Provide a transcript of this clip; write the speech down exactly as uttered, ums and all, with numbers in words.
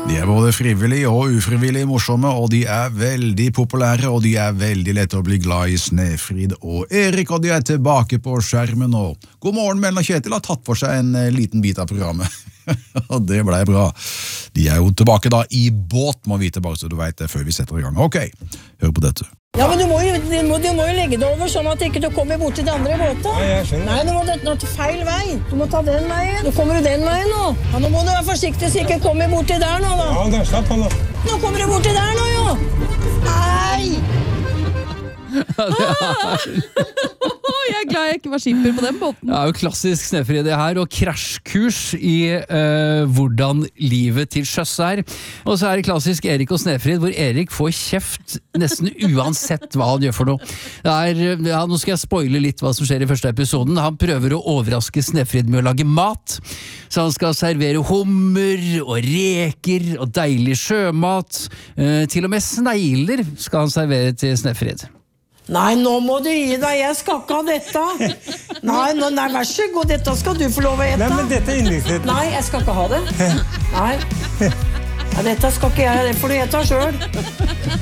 De er både frivillige og ufrivillige morsomme, og de er veldig populære, og de er veldig lette å bli glad i. Snefrid og Erik, og de er tilbake på skjermen nå. God morgen, Mellen og Kjetil har tatt for seg en liten bit av programmet. Og det ble bra. De er jo tilbake da i båt, må vite bare så du vet det før vi setter i gang. Ok, hør på dette. Ja, men du må, jo, du, må, du må jo legge det over sånn at ikke du kommer bort til det andre båten. Nei, jeg skjønner. Nei, du må ta til feil vei. Du må ta den veien. Nå kommer du den veien nå. Ja, nå må du være forsiktig så ikke kommer bort til der nå da. Ja, da slapp han da. Nå kommer du bort til der nå, jo. Nei! Jeg er glad jeg ikke var skipper på den båten. Det er jo klassisk Snefrid det her, og krasjkurs i uh, hvordan livet til sjøs er. Og så er det klassisk Erik og Snefrid, hvor Erik får kjeft nesten uansett hva han gjør for noe. Det er, ja, nå skal jeg spoile litt hva som skjer i første episoden. Han prøver å overraske Snefrid med å lage mat. Så han skal servere hummer og reker og deilig sjømat. Uh, til og med snegler skal han servere til Snefrid. Nei, nå må du gi deg. Jeg skal ikke ha dette. Nei, nå, nei, vær så god. Dette skal du få lov å ete. Nei, men dette er yndlingsretten. Nei, jeg skal ikke ha det. Nei. Nei, dette skal ikke jeg. Det får du ete selv.